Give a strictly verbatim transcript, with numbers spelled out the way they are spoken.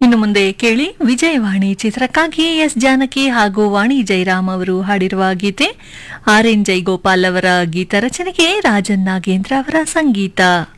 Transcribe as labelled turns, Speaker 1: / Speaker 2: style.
Speaker 1: ಇನ್ನು ಮುಂದೆ ಕೇಳಿ ವಿಜಯವಾಣಿ ಚಿತ್ರಕ್ಕಾಗಿ ಎಸ್ ಜಾನಕಿ ಹಾಗೂ ವಾಣಿ ಜೈರಾಮ್ ಅವರು ಹಾಡಿರುವ ಗೀತೆ. ಆರ್ ಎನ್ ಜೈಗೋಪಾಲ್ ಅವರ ಗೀತ ರಚನೆಗೆ ರಾಜನ್ ನಾಗೇಂದ್ರ ಅವರ ಸಂಗೀತ.